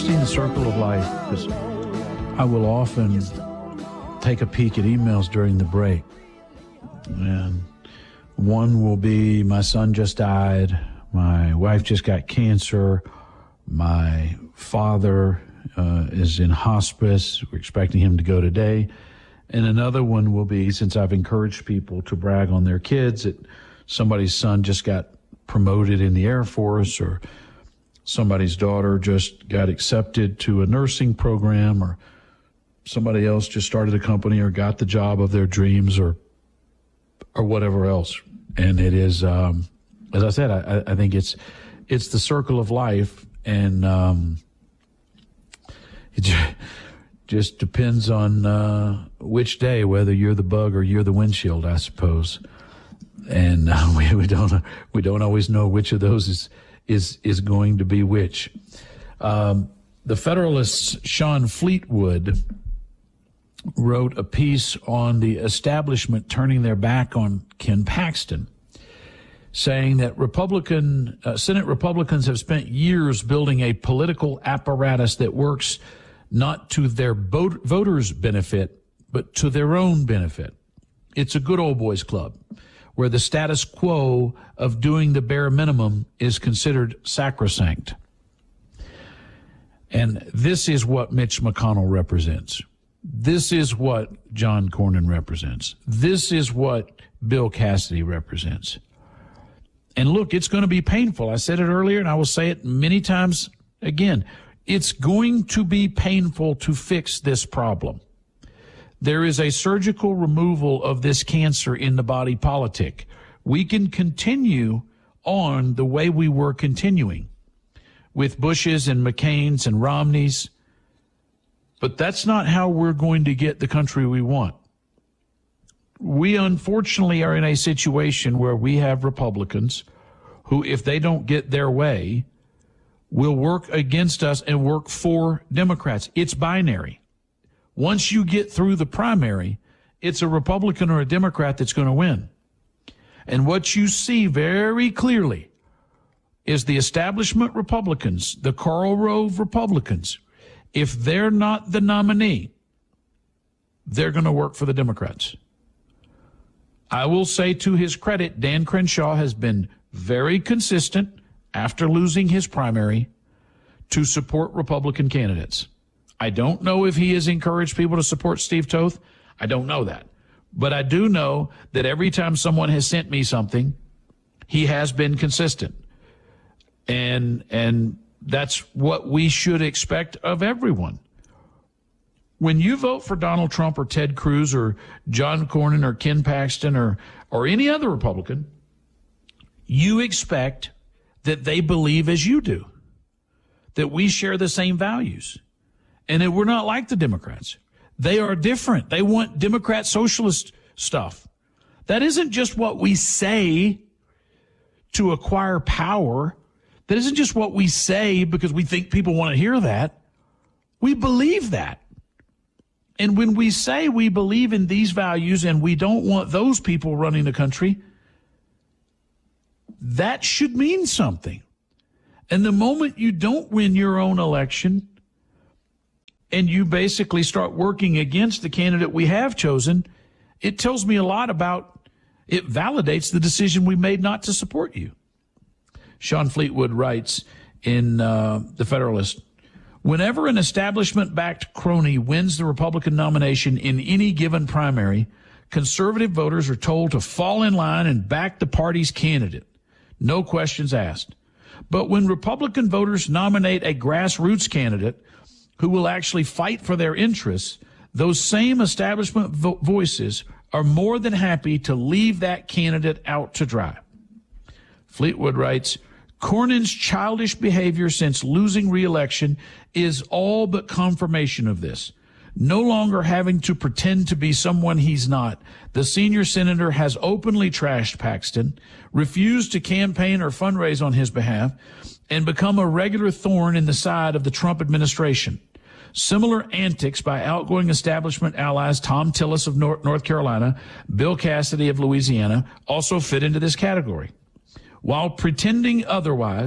seen the circle of life because I will often take a peek at emails during the break. And one will be, my son just died, my wife just got cancer, my father is in hospice, we're expecting him to go today. And another one will be, since I've encouraged people to brag on their kids, that somebody's son just got promoted in the Air Force, or somebody's daughter just got accepted to a nursing program, or somebody else just started a company or got the job of their dreams, or whatever else. And it is, as I said, I think it's the circle of life, and it just depends on which day, whether you're the bug or you're the windshield, I suppose. And we don't always know which of those is going to be which. The Federalist's Sean Fleetwood wrote a piece on the establishment turning their back on Ken Paxton, saying that Senate Republicans have spent years building a political apparatus that works not to their voters' benefit, but to their own benefit. It's a good old boys club where the status quo of doing the bare minimum is considered sacrosanct. And this is what Mitch McConnell represents. This is what John Cornyn represents. This is what Bill Cassidy represents. And look, it's going to be painful. I said it earlier, and I will say it many times again. It's going to be painful to fix this problem. There is a surgical removal of this cancer in the body politic. We can continue on the way we were continuing with Bushes and McCain's and Romney's, but that's not how we're going to get the country we want. We unfortunately are in a situation where we have Republicans who, if they don't get their way, will work against us and work for Democrats. It's binary. Once you get through the primary, it's a Republican or a Democrat that's going to win. And what you see very clearly is the establishment Republicans, the Karl Rove Republicans, if they're not the nominee, they're going to work for the Democrats. I will say, to his credit, Dan Crenshaw has been very consistent after losing his primary to support Republican candidates. I don't know if he has encouraged people to support Steve Toth. I don't know that. But I do know that every time someone has sent me something, he has been consistent. And that's what we should expect of everyone. When you vote for Donald Trump or Ted Cruz or John Cornyn or Ken Paxton or any other Republican, you expect that they believe as you do, that we share the same values, and that we're not like the Democrats. They are different. They want Democrat socialist stuff. That isn't just what we say to acquire power. That isn't just what we say because we think people want to hear that. We believe that. And when we say we believe in these values and we don't want those people running the country, that should mean something. And the moment you don't win your own election and you basically start working against the candidate we have chosen, it tells me a lot about, it validates the decision we made not to support you. Sean Fleetwood writes in The Federalist, whenever an establishment-backed crony wins the Republican nomination in any given primary, conservative voters are told to fall in line and back the party's candidate. No questions asked. But when Republican voters nominate a grassroots candidate who will actually fight for their interests, those same establishment voices are more than happy to leave that candidate out to dry. Fleetwood writes, Cornyn's childish behavior since losing re-election is all but confirmation of this. No longer having to pretend to be someone he's not, the senior senator has openly trashed Paxton, refused to campaign or fundraise on his behalf, and become a regular thorn in the side of the Trump administration. Similar antics by outgoing establishment allies Tom Tillis of North Carolina, Bill Cassidy of Louisiana also fit into this category. While pretending otherwise,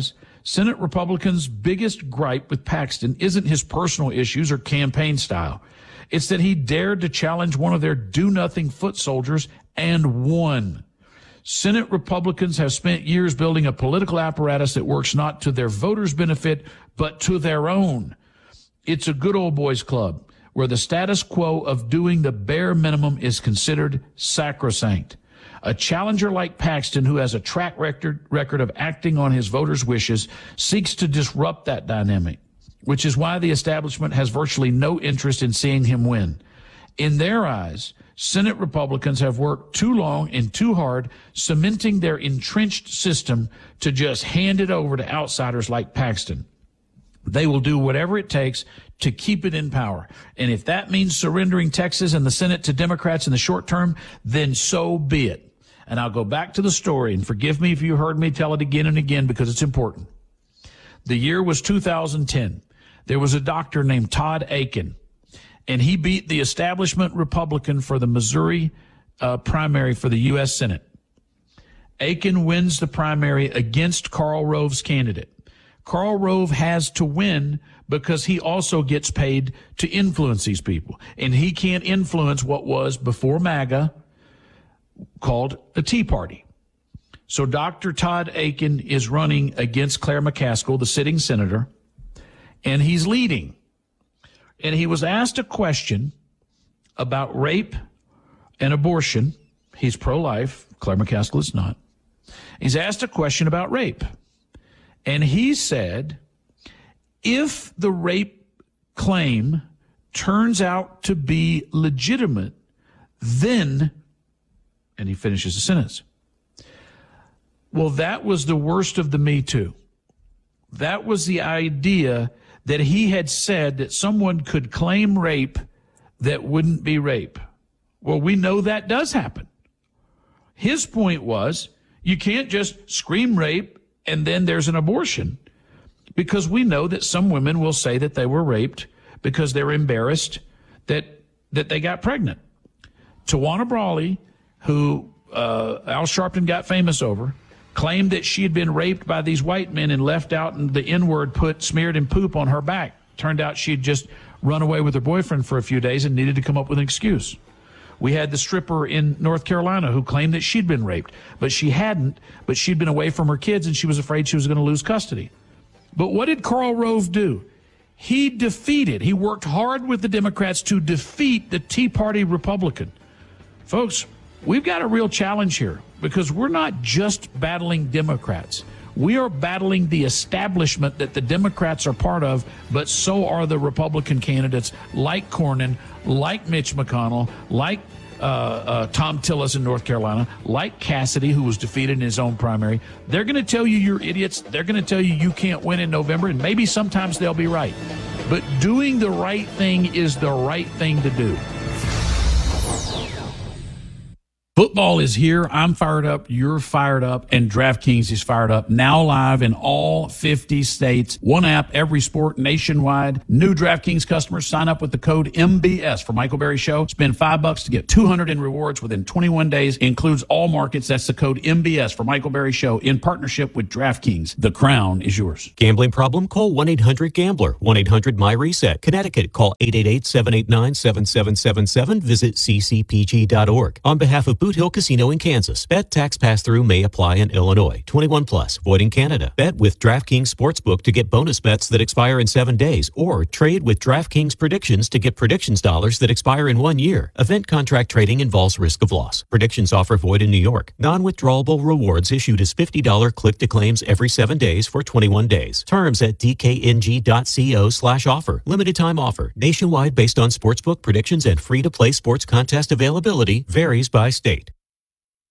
Senate Republicans' biggest gripe with Paxton isn't his personal issues or campaign style. It's that he dared to challenge one of their do-nothing foot soldiers and won. Senate Republicans have spent years building a political apparatus that works not to their voters' benefit, but to their own. It's a good old boys club where the status quo of doing the bare minimum is considered sacrosanct. A challenger like Paxton, who has a track record of acting on his voters' wishes, seeks to disrupt that dynamic, which is why the establishment has virtually no interest in seeing him win. In their eyes, Senate Republicans have worked too long and too hard, cementing their entrenched system to just hand it over to outsiders like Paxton. They will do whatever it takes to keep it in power. And if that means surrendering Texas and the Senate to Democrats in the short term, then so be it. And I'll go back to the story, and forgive me if you heard me tell it again and again because it's important. The year was 2010. There was a doctor named Todd Akin, and he beat the establishment Republican for the Missouri primary for the U.S. Senate. Akin wins the primary against Karl Rove's candidate. Karl Rove has to win because he also gets paid to influence these people, and he can't influence what was before MAGA called a Tea Party. So Dr. Todd Akin is running against Claire McCaskill, the sitting senator, and he's leading. And he was asked a question about rape and abortion. He's pro-life. Claire McCaskill is not. He's asked a question about rape. And he said, if the rape claim turns out to be legitimate, then, and he finishes the sentence. Well, that was the worst of the Me Too. That was the idea that he had said that someone could claim rape that wouldn't be rape. Well, we know that does happen. His point was, you can't just scream rape and then there's an abortion, because we know that some women will say that they were raped because they're embarrassed that they got pregnant. Tawana Brawley, who Al Sharpton got famous over, claimed that she had been raped by these white men and left out and the N-word smeared in poop on her back. Turned out she'd just run away with her boyfriend for a few days and needed to come up with an excuse. We had the stripper in North Carolina who claimed that she'd been raped, but she hadn't, but she'd been away from her kids and she was afraid she was going to lose custody. But what did Karl Rove do? He worked hard with the Democrats to defeat the Tea Party Republican. Folks, we've got a real challenge here because we're not just battling Democrats. We are battling the establishment that the Democrats are part of, but so are the Republican candidates like Cornyn, like Mitch McConnell, like Tom Tillis in North Carolina, like Cassidy, who was defeated in his own primary. They're going to tell you you're idiots. They're going to tell you you can't win in November, and maybe sometimes they'll be right. But doing the right thing is the right thing to do. Football is here. I'm fired up. You're fired up. And DraftKings is fired up. Now live in all 50 states. One app, every sport nationwide. New DraftKings customers sign up with the code MBS for Michael Berry Show. Spend $5 to get $200 in rewards within 21 days. Includes all markets. That's the code MBS for Michael Berry Show in partnership with DraftKings. The crown is yours. Gambling problem? Call 1-800-GAMBLER. 1-800-MY-RESET. Connecticut, call 888-789-7777. Visit ccpg.org. On behalf of Boot Hill Casino in Kansas. Bet tax pass-through may apply in Illinois. 21 plus. Void in Canada. Bet with DraftKings Sportsbook to get bonus bets that expire in 7 days, or trade with DraftKings Predictions to get predictions dollars that expire in 1 year. Event contract trading involves risk of loss. Predictions offer void in New York. Non-withdrawable rewards issued as $50 click-to-claims every 7 days for 21 days. Terms at dkng.co/offer. Limited time offer. Nationwide based on sportsbook predictions and free-to-play sports contest availability varies by state.